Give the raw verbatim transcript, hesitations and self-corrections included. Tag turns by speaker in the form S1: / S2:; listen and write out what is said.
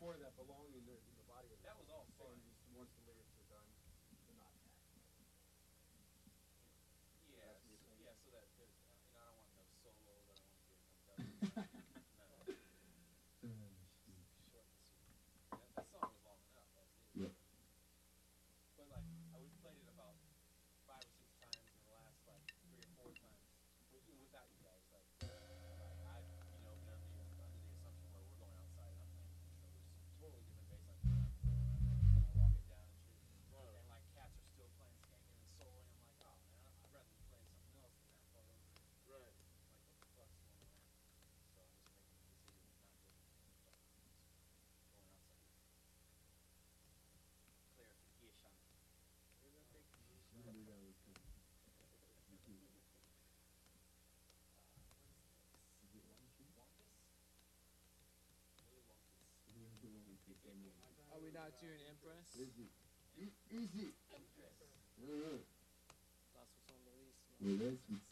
S1: before that belong in the, in the body of the
S2: That was all
S1: song.
S2: fun.
S1: Just once the lyrics are done, they're not tacked.
S2: Yeah,
S1: That's what you're saying?
S2: yeah. So that there's, uh, you know, I don't want no solos. I don't want to get no dubstep. No,
S3: Uh,
S2: short and sweet. That, that song was long enough as is.
S3: yeah.
S2: But like, I we played it about five or six times in the last like three or four times, with, you know, without you guys. Like, like I, you know, been under the, under the assumption where we're going outside and I'm playing intro. There's some totally different bass lines. I walk it down and shit, and like cats are still playing skanking and soloing. I'm like, oh man, I'd rather be playing something else than that part over here.
S4: Right.
S2: Like, what the fuck's going on? So I'm just making the decision of not doing it. Going outside. Clarification.
S3: You knew that was coming. You knew that.
S2: Uh, what is this?
S3: Is it one shoe?
S2: Wonkus? Willy Wonkus.
S3: Who is the one who takes on one?
S5: Are we not doing Empress?
S3: Easy. E- easy.
S2: Empress.
S3: Uh,
S5: That's what's on the list.
S3: well, that's what's